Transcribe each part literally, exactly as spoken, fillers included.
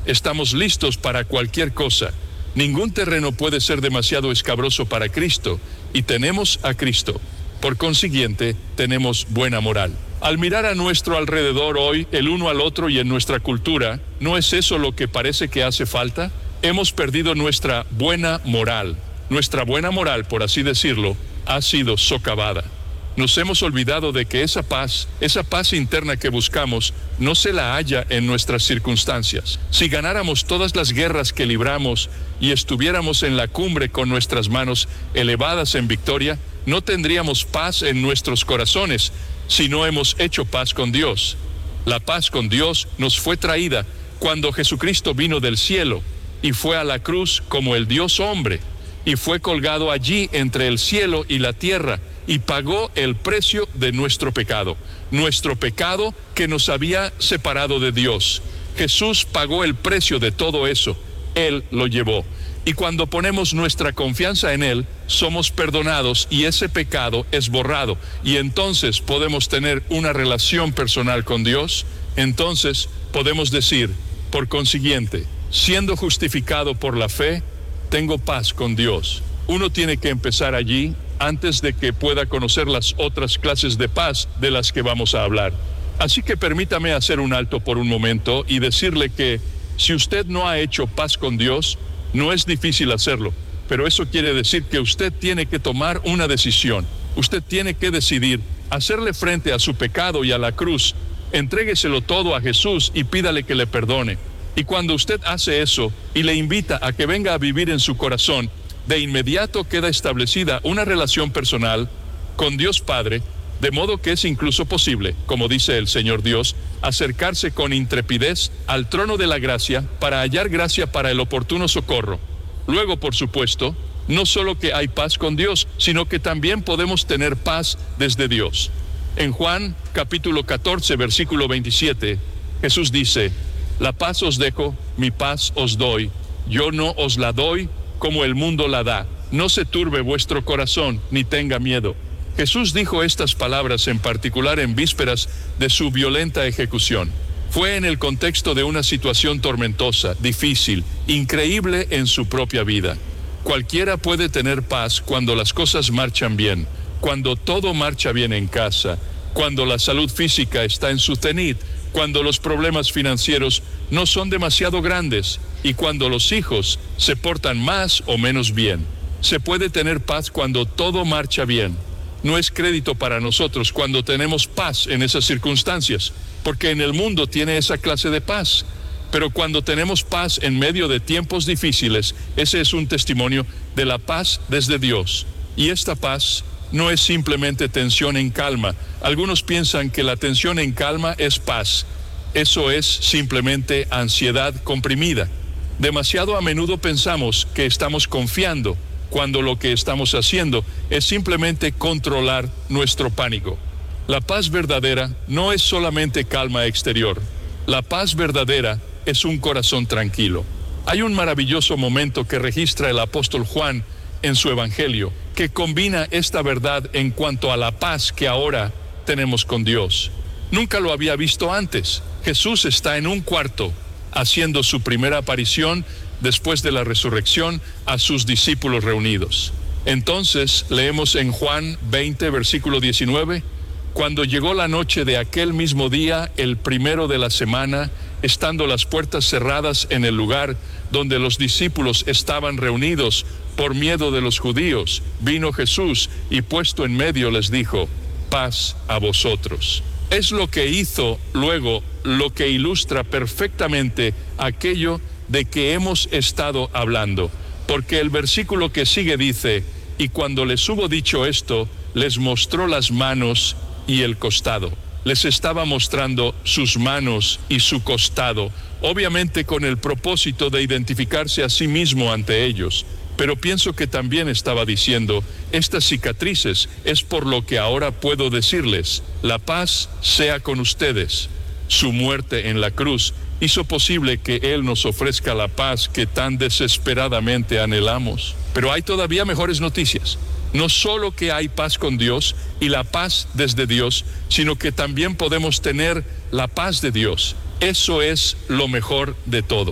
Estamos listos para cualquier cosa. Ningún terreno puede ser demasiado escabroso para Cristo, y tenemos a Cristo. Por consiguiente, tenemos buena moral. Al mirar a nuestro alrededor hoy, el uno al otro y en nuestra cultura, ¿no es eso lo que parece que hace falta? Hemos perdido nuestra buena moral. Nuestra buena moral, por así decirlo, ha sido socavada. Nos hemos olvidado de que esa paz, esa paz interna que buscamos, no se la halla en nuestras circunstancias. Si ganáramos todas las guerras que libramos y estuviéramos en la cumbre con nuestras manos elevadas en victoria, no tendríamos paz en nuestros corazones si no hemos hecho paz con Dios. La paz con Dios nos fue traída cuando Jesucristo vino del cielo y fue a la cruz como el Dios hombre, y fue colgado allí entre el cielo y la tierra, y pagó el precio de nuestro pecado, nuestro pecado que nos había separado de Dios. Jesús pagó el precio de todo eso, Él lo llevó. Y cuando ponemos nuestra confianza en Él, somos perdonados y ese pecado es borrado. Y entonces podemos tener una relación personal con Dios. Entonces podemos decir, por consiguiente, siendo justificado por la fe, tengo paz con Dios. Uno tiene que empezar allí antes de que pueda conocer las otras clases de paz de las que vamos a hablar. Así que permítame hacer un alto por un momento y decirle que si usted no ha hecho paz con Dios, no es difícil hacerlo, pero eso quiere decir que usted tiene que tomar una decisión. Usted tiene que decidir hacerle frente a su pecado y a la cruz. Entrégueselo todo a Jesús y pídale que le perdone. Y cuando usted hace eso y le invita a que venga a vivir en su corazón, de inmediato queda establecida una relación personal con Dios Padre, de modo que es incluso posible, como dice el Señor Dios, acercarse con intrepidez al trono de la gracia para hallar gracia para el oportuno socorro. Luego, por supuesto, no solo que hay paz con Dios, sino que también podemos tener paz desde Dios. En Juan capítulo catorce, versículo veintisiete, Jesús dice, la paz os dejo, mi paz os doy, yo no os la doy como el mundo la da. No se turbe vuestro corazón, ni tenga miedo. Jesús dijo estas palabras en particular en vísperas de su violenta ejecución. Fue en el contexto de una situación tormentosa, difícil, increíble en su propia vida. Cualquiera puede tener paz cuando las cosas marchan bien, cuando todo marcha bien en casa, cuando la salud física está en su cenit, cuando los problemas financieros no son demasiado grandes y cuando los hijos se portan más o menos bien. Se puede tener paz cuando todo marcha bien. No es crédito para nosotros cuando tenemos paz en esas circunstancias, porque en el mundo tiene esa clase de paz. Pero cuando tenemos paz en medio de tiempos difíciles, ese es un testimonio de la paz desde Dios. Y esta paz no es simplemente tensión en calma. Algunos piensan que la tensión en calma es paz. Eso es simplemente ansiedad comprimida. Demasiado a menudo pensamos que estamos confiando, cuando lo que estamos haciendo es simplemente controlar nuestro pánico. La paz verdadera no es solamente calma exterior. La paz verdadera es un corazón tranquilo. Hay un maravilloso momento que registra el apóstol Juan en su evangelio, que combina esta verdad en cuanto a la paz que ahora tenemos con Dios. Nunca lo había visto antes. Jesús está en un cuarto, haciendo su primera aparición después de la resurrección a sus discípulos reunidos. Entonces leemos en Juan veinte, versículo diecinueve, cuando llegó la noche de aquel mismo día, el primero de la semana, estando las puertas cerradas en el lugar donde los discípulos estaban reunidos por miedo de los judíos, vino Jesús y puesto en medio les dijo, paz a vosotros. Es lo que hizo luego lo que ilustra perfectamente aquello de que hemos estado hablando, porque el versículo que sigue dice, y cuando les hubo dicho esto, les mostró las manos y el costado. Les estaba mostrando sus manos y su costado, obviamente con el propósito de identificarse a sí mismo ante ellos. Pero pienso que también estaba diciendo, estas cicatrices es por lo que ahora puedo decirles, la paz sea con ustedes. Su muerte en la cruz hizo posible que Él nos ofrezca la paz que tan desesperadamente anhelamos. Pero hay todavía mejores noticias. No solo que hay paz con Dios y la paz desde Dios, sino que también podemos tener la paz de Dios. Eso es lo mejor de todo.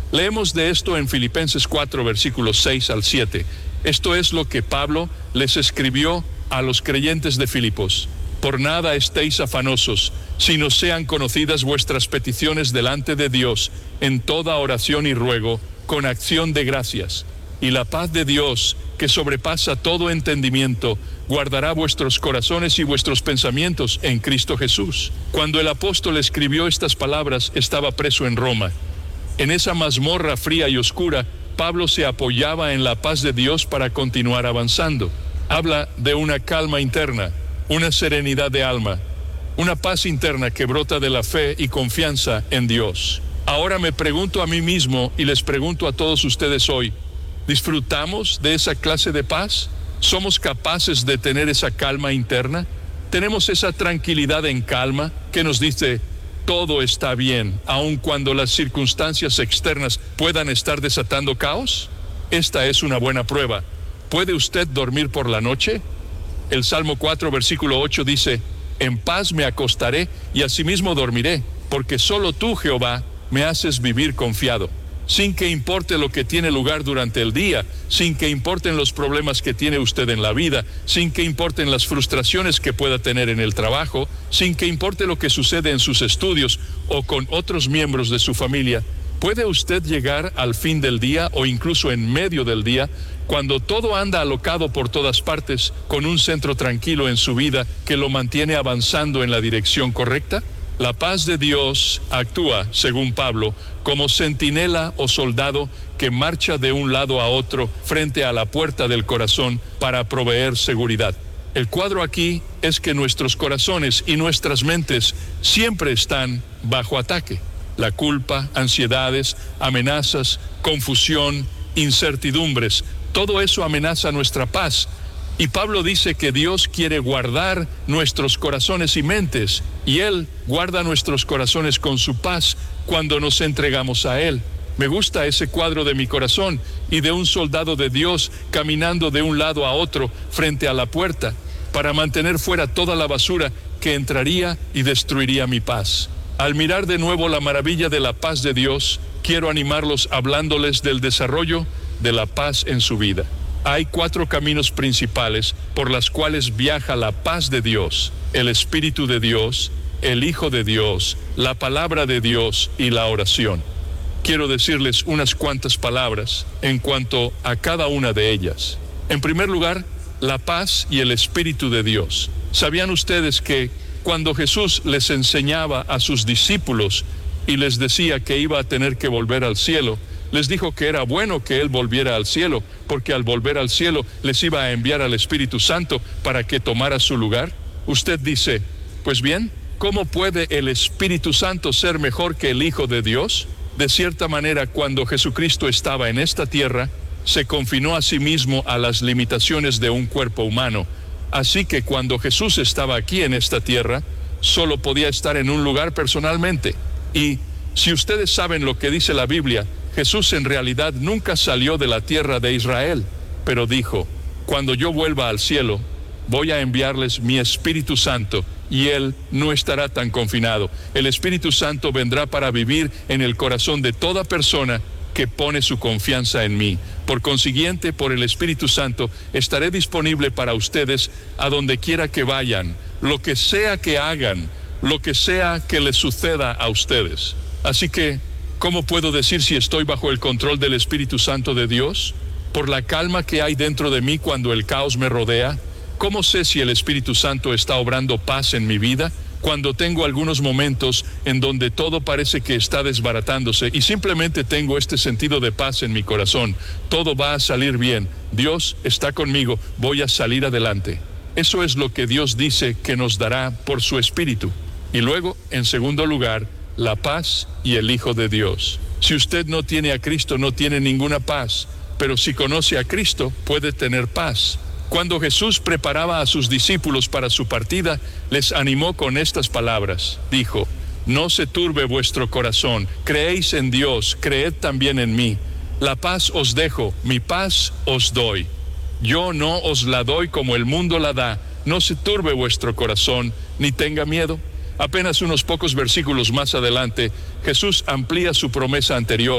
Leemos de esto en Filipenses cuatro, versículos seis al siete. Esto es lo que Pablo les escribió a los creyentes de Filipos. Por nada estéis afanosos, sino sean conocidas vuestras peticiones delante de Dios en toda oración y ruego, con acción de gracias. Y la paz de Dios, que sobrepasa todo entendimiento, guardará vuestros corazones y vuestros pensamientos en Cristo Jesús. Cuando el apóstol escribió estas palabras, estaba preso en Roma. En esa mazmorra fría y oscura, Pablo se apoyaba en la paz de Dios para continuar avanzando. Habla de una calma interna, una serenidad de alma, una paz interna que brota de la fe y confianza en Dios. Ahora me pregunto a mí mismo y les pregunto a todos ustedes hoy, ¿disfrutamos de esa clase de paz? ¿Somos capaces de tener esa calma interna? ¿Tenemos esa tranquilidad en calma que nos dice todo está bien, aun cuando las circunstancias externas puedan estar desatando caos? Esta es una buena prueba. ¿Puede usted dormir por la noche? El Salmo cuatro, versículo ocho dice, en paz me acostaré y asimismo dormiré, porque solo tú, Jehová, me haces vivir confiado. Sin que importe lo que tiene lugar durante el día, sin que importen los problemas que tiene usted en la vida, sin que importen las frustraciones que pueda tener en el trabajo, sin que importe lo que sucede en sus estudios o con otros miembros de su familia, ¿puede usted llegar al fin del día o incluso en medio del día, cuando todo anda alocado por todas partes, con un centro tranquilo en su vida que lo mantiene avanzando en la dirección correcta? La paz de Dios actúa, según Pablo, como centinela o soldado que marcha de un lado a otro frente a la puerta del corazón para proveer seguridad. El cuadro aquí es que nuestros corazones y nuestras mentes siempre están bajo ataque. La culpa, ansiedades, amenazas, confusión, incertidumbres, todo eso amenaza nuestra paz. Y Pablo dice que Dios quiere guardar nuestros corazones y mentes, y Él guarda nuestros corazones con su paz cuando nos entregamos a Él. Me gusta ese cuadro de mi corazón y de un soldado de Dios caminando de un lado a otro frente a la puerta para mantener fuera toda la basura que entraría y destruiría mi paz. Al mirar de nuevo la maravilla de la paz de Dios, quiero animarlos hablándoles del desarrollo de la paz en su vida. Hay cuatro caminos principales por las cuales viaja la paz de Dios, el Espíritu de Dios, el Hijo de Dios, la palabra de Dios y la oración. Quiero decirles unas cuantas palabras en cuanto a cada una de ellas. En primer lugar, la paz y el Espíritu de Dios. ¿Sabían ustedes que cuando Jesús les enseñaba a sus discípulos y les decía que iba a tener que volver al cielo, les dijo que era bueno que Él volviera al cielo, porque al volver al cielo les iba a enviar al Espíritu Santo para que tomara su lugar? Usted dice, pues bien, ¿cómo puede el Espíritu Santo ser mejor que el Hijo de Dios? De cierta manera, cuando Jesucristo estaba en esta tierra, se confinó a sí mismo a las limitaciones de un cuerpo humano. Así que cuando Jesús estaba aquí en esta tierra, solo podía estar en un lugar personalmente. Y si ustedes saben lo que dice la Biblia, Jesús en realidad nunca salió de la tierra de Israel, pero dijo, cuando yo vuelva al cielo, voy a enviarles mi Espíritu Santo, y Él no estará tan confinado. El Espíritu Santo vendrá para vivir en el corazón de toda persona que pone su confianza en mí. Por consiguiente, por el Espíritu Santo, estaré disponible para ustedes a donde quiera que vayan, lo que sea que hagan, lo que sea que les suceda a ustedes. Así que, ¿cómo puedo decir si estoy bajo el control del Espíritu Santo de Dios? Por la calma que hay dentro de mí cuando el caos me rodea. ¿Cómo sé si el Espíritu Santo está obrando paz en mi vida? Cuando tengo algunos momentos en donde todo parece que está desbaratándose y simplemente tengo este sentido de paz en mi corazón. Todo va a salir bien. Dios está conmigo. Voy a salir adelante. Eso es lo que Dios dice que nos dará por su Espíritu. Y luego, en segundo lugar, la paz y el Hijo de Dios. Si usted no tiene a Cristo, no tiene ninguna paz, pero si conoce a Cristo, puede tener paz. Cuando Jesús preparaba a sus discípulos para su partida, les animó con estas palabras. Dijo, no se turbe vuestro corazón, creéis en Dios, creed también en mí. La paz os dejo, mi paz os doy. Yo no os la doy como el mundo la da, no se turbe vuestro corazón, ni tenga miedo. Apenas unos pocos versículos más adelante, Jesús amplía su promesa anterior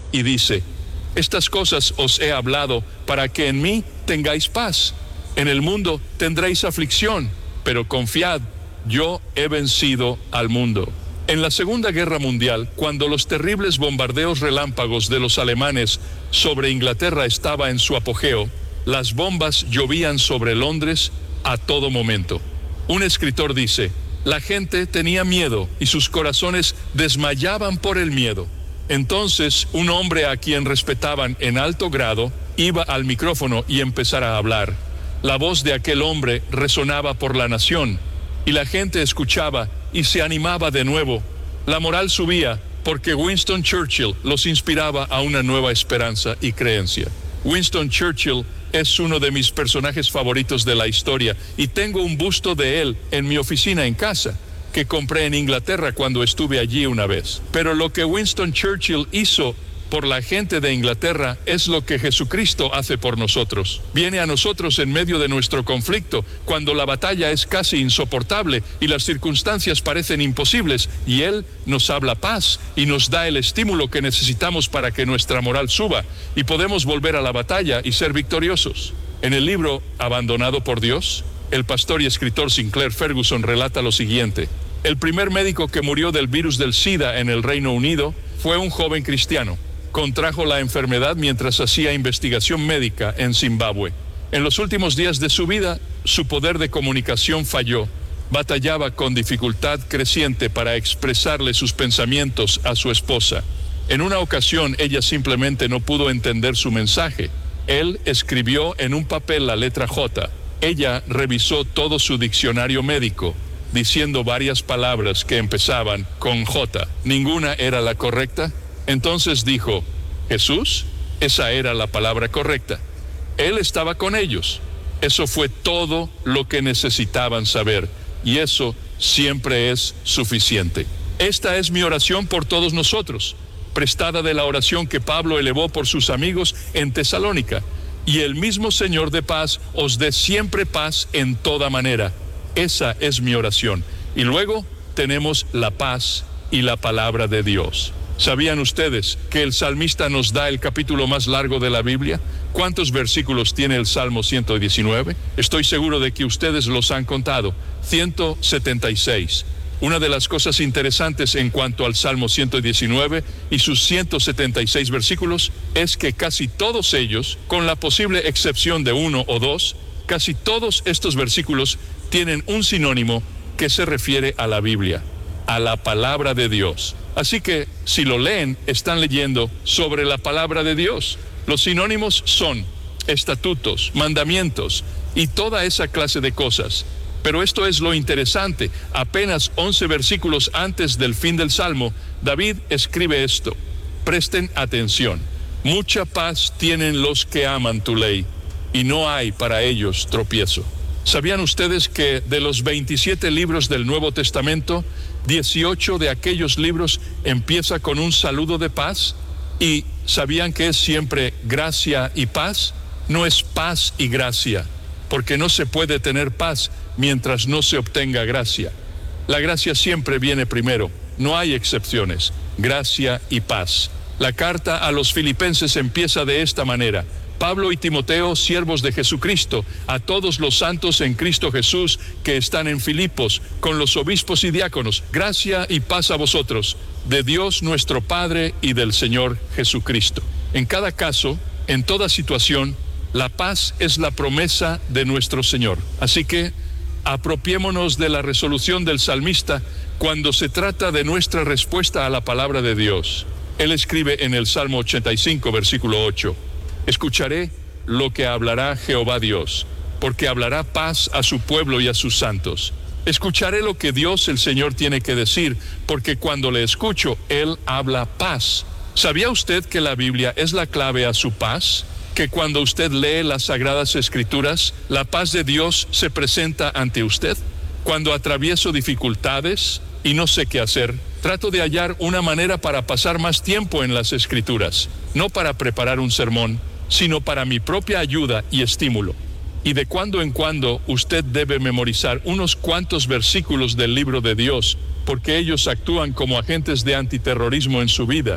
y dice: estas cosas os he hablado para que en mí tengáis paz. En el mundo tendréis aflicción, pero confiad, yo he vencido al mundo. En la Segunda Guerra Mundial, cuando los terribles bombardeos relámpagos de los alemanes sobre Inglaterra estaba en su apogeo, las bombas llovían sobre Londres a todo momento. Un escritor dice: la gente tenía miedo y sus corazones desmayaban por el miedo. Entonces, un hombre a quien respetaban en alto grado iba al micrófono y empezara a hablar. La voz de aquel hombre resonaba por la nación y la gente escuchaba y se animaba de nuevo. La moral subía porque Winston Churchill los inspiraba a una nueva esperanza y creencia. Winston Churchill es uno de mis personajes favoritos de la historia y tengo un busto de él en mi oficina en casa, que compré en Inglaterra cuando estuve allí una vez. Pero lo que Winston Churchill hizo por la gente de Inglaterra es lo que Jesucristo hace por nosotros. Viene a nosotros en medio de nuestro conflicto, cuando la batalla es casi insoportable y las circunstancias parecen imposibles, y Él nos habla paz y nos da el estímulo que necesitamos para que nuestra moral suba y podemos volver a la batalla y ser victoriosos. En el libro Abandonado por Dios, el pastor y escritor Sinclair Ferguson relata lo siguiente: el primer médico que murió del virus del SIDA en el Reino Unido fue un joven cristiano. Contrajo la enfermedad mientras hacía investigación médica en Zimbabue. En los últimos días de su vida, su poder de comunicación falló. Batallaba con dificultad creciente para expresarle sus pensamientos a su esposa. En una ocasión, ella simplemente no pudo entender su mensaje. Él escribió en un papel la letra J. Ella revisó todo su diccionario médico, diciendo varias palabras que empezaban con J. Ninguna era la correcta. Entonces dijo: Jesús, esa era la palabra correcta. Él estaba con ellos. Eso fue todo lo que necesitaban saber, y eso siempre es suficiente. Esta es mi oración por todos nosotros, prestada de la oración que Pablo elevó por sus amigos en Tesalónica. Y el mismo Señor de paz os dé siempre paz en toda manera. Esa es mi oración. Y luego tenemos la paz y la palabra de Dios. ¿Sabían ustedes que el salmista nos da el capítulo más largo de la Biblia? ¿Cuántos versículos tiene el Salmo ciento diecinueve? Estoy seguro de que ustedes los han contado. ciento setenta y seis. Una de las cosas interesantes en cuanto al Salmo ciento diecinueve y sus ciento setenta y seis versículos es que casi todos ellos, con la posible excepción de uno o dos, casi todos estos versículos tienen un sinónimo que se refiere a la Biblia, a la palabra de Dios. Así que, si lo leen, están leyendo sobre la palabra de Dios. Los sinónimos son estatutos, mandamientos y toda esa clase de cosas. Pero esto es lo interesante: apenas once versículos antes del fin del Salmo, David escribe esto. Presten atención. Mucha paz tienen los que aman tu ley, y no hay para ellos tropiezo. ¿Sabían ustedes que de los veintisiete libros del Nuevo Testamento, dieciocho de aquellos libros empieza con un saludo de paz? ¿Y sabían que es siempre gracia y paz? No es paz y gracia, porque no se puede tener paz mientras no se obtenga gracia. La gracia siempre viene primero, no hay excepciones. Gracia y paz. La carta a los Filipenses empieza de esta manera: Pablo y Timoteo, siervos de Jesucristo, a todos los santos en Cristo Jesús que están en Filipos, con los obispos y diáconos, gracia y paz a vosotros, de Dios nuestro Padre y del Señor Jesucristo. En cada caso, en toda situación, la paz es la promesa de nuestro Señor. Así que apropiémonos de la resolución del salmista cuando se trata de nuestra respuesta a la palabra de Dios. Él escribe en el Salmo ochenta y cinco, versículo ocho: escucharé lo que hablará Jehová Dios, porque hablará paz a su pueblo y a sus santos. Escucharé lo que Dios el Señor tiene que decir, porque cuando le escucho, Él habla paz. ¿Sabía usted que la Biblia es la clave a su paz? Que cuando usted lee las Sagradas Escrituras, la paz de Dios se presenta ante usted. Cuando atravieso dificultades y no sé qué hacer, trato de hallar una manera para pasar más tiempo en las Escrituras, no para preparar un sermón, sino para mi propia ayuda y estímulo. Y de cuando en cuando usted debe memorizar unos cuantos versículos del libro de Dios, porque ellos actúan como agentes de antiterrorismo en su vida.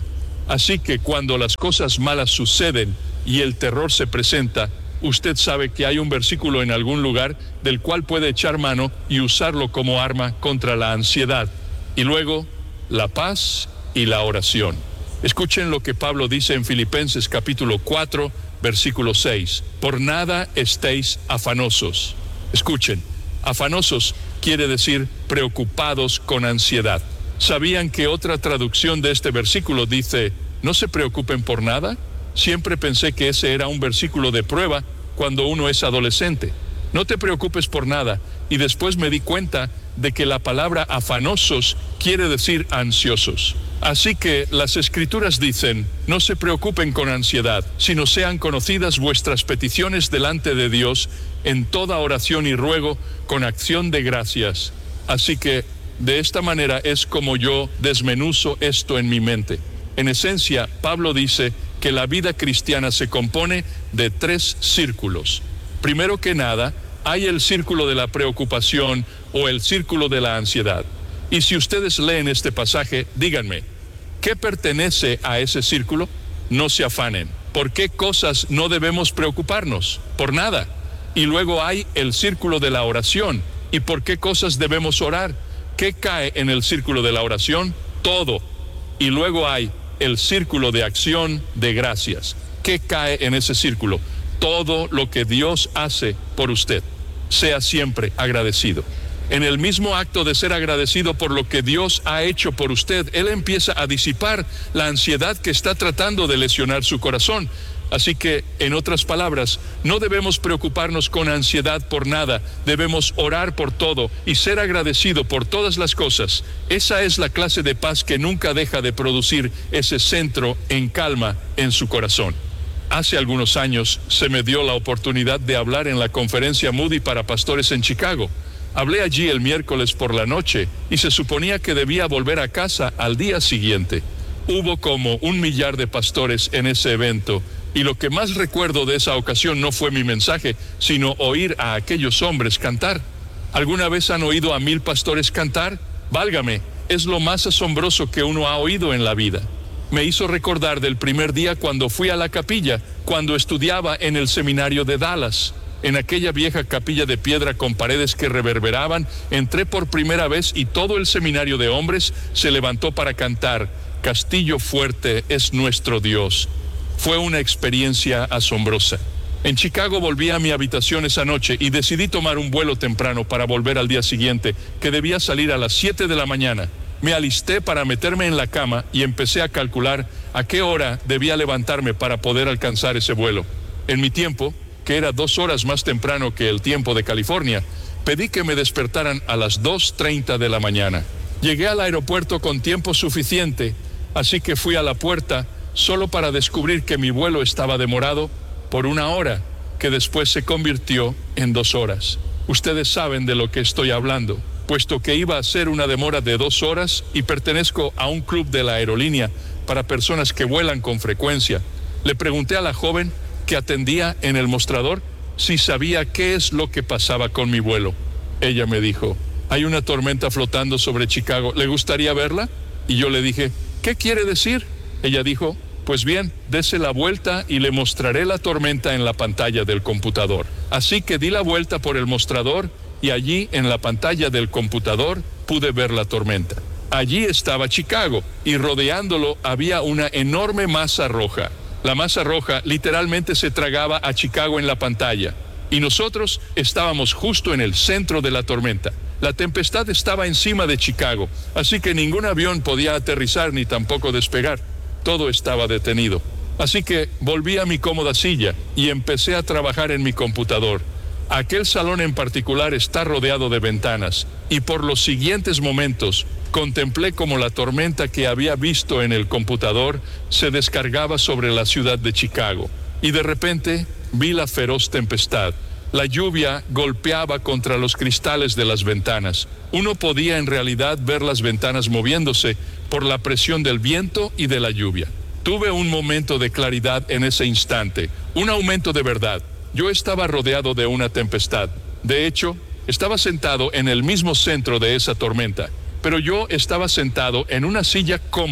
Así que cuando las cosas malas suceden y el terror se presenta, usted sabe que hay un versículo en algún lugar del cual puede echar mano y usarlo como arma contra la ansiedad. Y luego, la paz y la oración. Escuchen lo que Pablo dice en Filipenses capítulo cuatro, versículo seis. Por nada estéis afanosos. Escuchen, afanosos quiere decir preocupados con ansiedad. ¿Sabían que otra traducción de este versículo dice, no se preocupen por nada? Siempre pensé que ese era un versículo de prueba cuando uno es adolescente. No te preocupes por nada. Y después me di cuenta de que la palabra afanosos quiere decir ansiosos. Así que las Escrituras dicen, no se preocupen con ansiedad, sino sean conocidas vuestras peticiones delante de Dios en toda oración y ruego con acción de gracias. Así que de esta manera es como yo desmenuzo esto en mi mente. En esencia, Pablo dice que la vida cristiana se compone de tres círculos. Primero que nada, hay el círculo de la preocupación o el círculo de la ansiedad. Y si ustedes leen este pasaje, díganme, ¿qué pertenece a ese círculo? No se afanen. ¿Por qué cosas no debemos preocuparnos? Por nada. Y luego hay el círculo de la oración. ¿Y por qué cosas debemos orar? ¿Qué cae en el círculo de la oración? Todo. Y luego hay el círculo de acción de gracias. ¿Qué cae en ese círculo? Todo lo que Dios hace por usted. Sea siempre agradecido. En el mismo acto de ser agradecido por lo que Dios ha hecho por usted, Él empieza a disipar la ansiedad que está tratando de lesionar su corazón. Así que, en otras palabras, no debemos preocuparnos con ansiedad por nada, debemos orar por todo y ser agradecido por todas las cosas. Esa es la clase de paz que nunca deja de producir ese centro en calma en su corazón. Hace algunos años se me dio la oportunidad de hablar en la conferencia Moody para pastores en Chicago. Hablé allí el miércoles por la noche y se suponía que debía volver a casa al día siguiente. Hubo como un millar de pastores en ese evento y lo que más recuerdo de esa ocasión no fue mi mensaje, sino oír a aquellos hombres cantar. ¿Alguna vez han oído a mil pastores cantar? Válgame, es lo más asombroso que uno ha oído en la vida. Me hizo recordar del primer día cuando fui a la capilla, cuando estudiaba en el seminario de Dallas. En aquella vieja capilla de piedra con paredes que reverberaban, entré por primera vez y todo el seminario de hombres se levantó para cantar, Castillo fuerte es nuestro Dios. Fue una experiencia asombrosa. En Chicago volví a mi habitación esa noche y decidí tomar un vuelo temprano para volver al día siguiente, que debía salir a las siete de la mañana. Me alisté para meterme en la cama y empecé a calcular a qué hora debía levantarme para poder alcanzar ese vuelo. En mi tiempo, que era dos horas más temprano que el tiempo de California, pedí que me despertaran a las dos treinta de la mañana. Llegué al aeropuerto con tiempo suficiente, así que fui a la puerta solo para descubrir que mi vuelo estaba demorado por una hora, que después se convirtió en dos horas. Ustedes saben de lo que estoy hablando, puesto que iba a ser una demora de dos horas y pertenezco a un club de la aerolínea para personas que vuelan con frecuencia. Le pregunté a la joven que atendía en el mostrador si sabía qué es lo que pasaba con mi vuelo. Ella me dijo, hay una tormenta flotando sobre Chicago, ¿le gustaría verla? Y yo le dije, ¿qué quiere decir? Ella dijo, pues bien, dese la vuelta y le mostraré la tormenta en la pantalla del computador. Así que di la vuelta por el mostrador y allí en la pantalla del computador pude ver la tormenta. Allí estaba Chicago y rodeándolo había una enorme masa roja. La masa roja literalmente se tragaba a Chicago en la pantalla y nosotros estábamos justo en el centro de la tormenta. La tempestad estaba encima de Chicago, así que ningún avión podía aterrizar ni tampoco despegar. Todo estaba detenido. Así que volví a mi cómoda silla y empecé a trabajar en mi computador. Aquel salón en particular está rodeado de ventanas y por los siguientes momentos contemplé como la tormenta que había visto en el computador se descargaba sobre la ciudad de Chicago. Y de repente vi la feroz tempestad. La lluvia golpeaba contra los cristales de las ventanas. Uno podía en realidad ver las ventanas moviéndose por la presión del viento y de la lluvia. Tuve un momento de claridad en ese instante, un aumento de verdad. Yo estaba rodeado de una tempestad. De hecho, estaba sentado en el mismo centro de esa tormenta, pero yo estaba sentado en una silla cómoda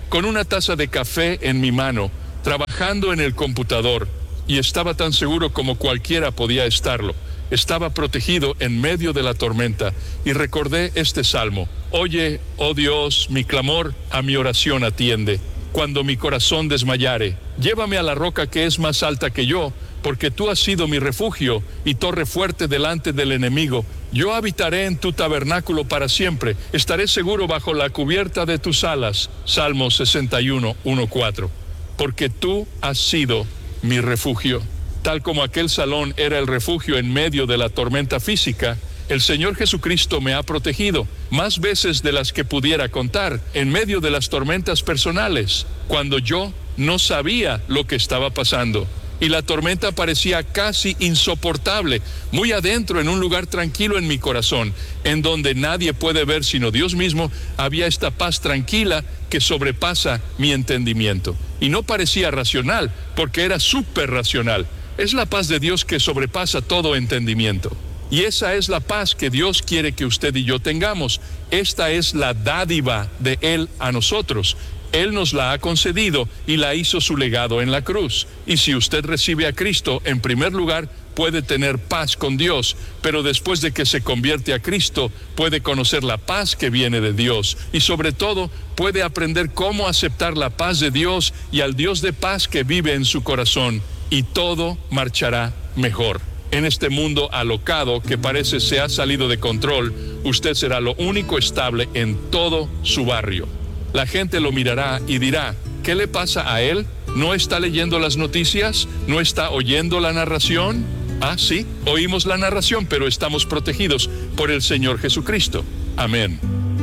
con una taza de café en mi mano, trabajando en el computador, y estaba tan seguro como cualquiera podía estarlo. Estaba protegido en medio de la tormenta, y recordé este salmo: oye, oh Dios, mi clamor, a mi oración atiende. Cuando mi corazón desmayare, llévame a la roca que es más alta que yo, porque tú has sido mi refugio y torre fuerte delante del enemigo. Yo habitaré en tu tabernáculo para siempre, estaré seguro bajo la cubierta de tus alas. Salmo sesenta y uno, uno, cuatro. Porque tú has sido mi refugio. Tal como aquel salón era el refugio en medio de la tormenta física, el Señor Jesucristo me ha protegido más veces de las que pudiera contar en medio de las tormentas personales, cuando yo no sabía lo que estaba pasando. Y la tormenta parecía casi insoportable, muy adentro, en un lugar tranquilo en mi corazón, en donde nadie puede ver sino Dios mismo. Había esta paz tranquila que sobrepasa mi entendimiento. Y no parecía racional, porque era súper racional. Es la paz de Dios que sobrepasa todo entendimiento. Y esa es la paz que Dios quiere que usted y yo tengamos. Esta es la dádiva de Él a nosotros. Él nos la ha concedido y la hizo su legado en la cruz. Y si usted recibe a Cristo, en primer lugar, puede tener paz con Dios, pero después de que se convierte a Cristo, puede conocer la paz que viene de Dios, y sobre todo, puede aprender cómo aceptar la paz de Dios y al Dios de paz que vive en su corazón, y todo marchará mejor. En este mundo alocado que parece se ha salido de control, usted será lo único estable en todo su barrio. La gente lo mirará y dirá: ¿qué le pasa a él? ¿No está leyendo las noticias? ¿No está oyendo la narración? Ah, sí, oímos la narración, pero estamos protegidos por el Señor Jesucristo. Amén.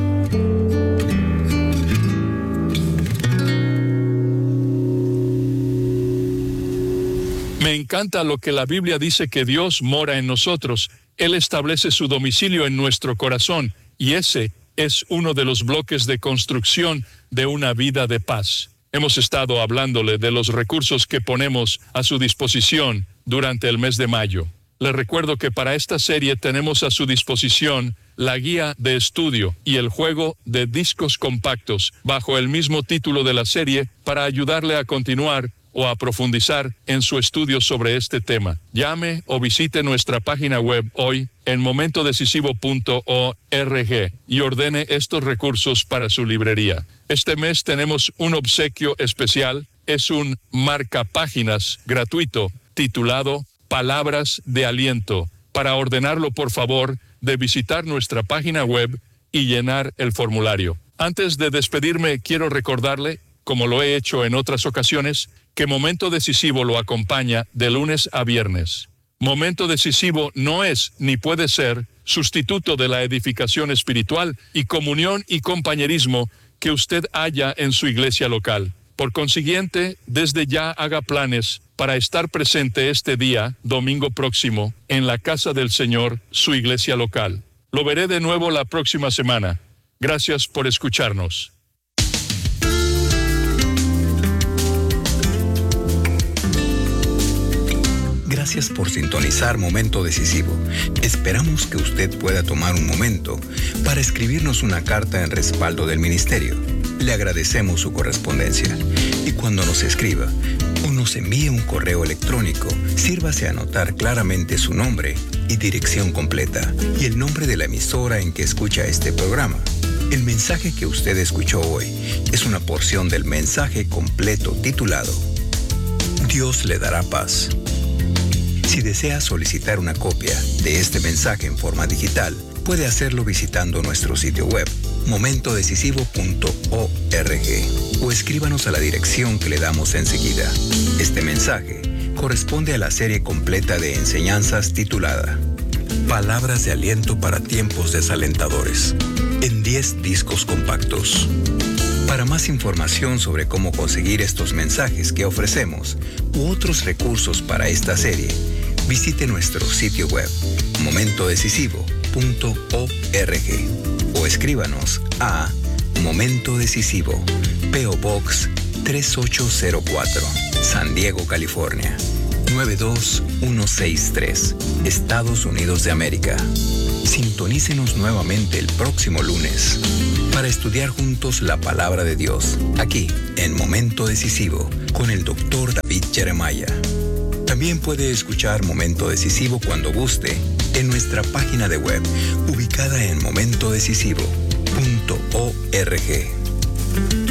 Me encanta lo que la Biblia dice, que Dios mora en nosotros. Él establece su domicilio en nuestro corazón, y ese es uno de los bloques de construcción de una vida de paz. Hemos estado hablándole de los recursos que ponemos a su disposición durante el mes de mayo. Le recuerdo que para esta serie tenemos a su disposición la guía de estudio y el juego de discos compactos bajo el mismo título de la serie, para ayudarle a continuar o a profundizar en su estudio sobre este tema. Llame o visite nuestra página web hoy en momento decisivo punto org y ordene estos recursos para su librería. Este mes tenemos un obsequio especial. Es un marcapáginas gratuito titulado Palabras de Aliento. Para ordenarlo, por favor, de visitar nuestra página web y llenar el formulario. Antes de despedirme, quiero recordarle, como lo he hecho en otras ocasiones, que Momento Decisivo lo acompaña de lunes a viernes. Momento Decisivo no es ni puede ser sustituto de la edificación espiritual y comunión y compañerismo que usted haya en su iglesia local. Por consiguiente, desde ya haga planes para estar presente este día, domingo próximo, en la casa del Señor, su iglesia local. Lo veré de nuevo la próxima semana. Gracias por escucharnos. Gracias por sintonizar Momento Decisivo. Esperamos que usted pueda tomar un momento para escribirnos una carta en respaldo del ministerio. Le agradecemos su correspondencia. Y cuando nos escriba o nos envíe un correo electrónico, sírvase a anotar claramente su nombre y dirección completa y el nombre de la emisora en que escucha este programa. El mensaje que usted escuchó hoy es una porción del mensaje completo titulado Dios le dará paz. Si desea solicitar una copia de este mensaje en forma digital, puede hacerlo visitando nuestro sitio web, momento decisivo punto org, o escríbanos a la dirección que le damos enseguida. Este mensaje corresponde a la serie completa de enseñanzas titulada Palabras de Aliento para Tiempos Desalentadores, en diez discos compactos. Para más información sobre cómo conseguir estos mensajes que ofrecemos u otros recursos para esta serie, visite nuestro sitio web, momento decisivo punto org, o escríbanos a Momento Decisivo, P O Box tres ocho cero cuatro, San Diego, California, nueve dos uno seis tres, Estados Unidos de América. Sintonícenos nuevamente el próximo lunes para estudiar juntos la palabra de Dios, aquí en Momento Decisivo con el doctor David Jeremiah. También puede escuchar Momento Decisivo cuando guste en nuestra página de web ubicada en momento decisivo punto org.